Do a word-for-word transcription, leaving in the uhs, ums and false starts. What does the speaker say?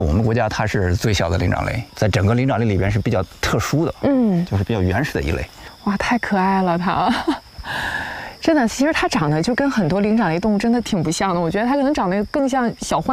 我们国家它是最小的灵长类，在整个灵长类里边是比较特殊的，嗯，就是比较原始的一类。 哇，太可爱了它。真的，其实它长得就跟很多灵长类动物真的挺不像的。我觉得它可能长得更像小浣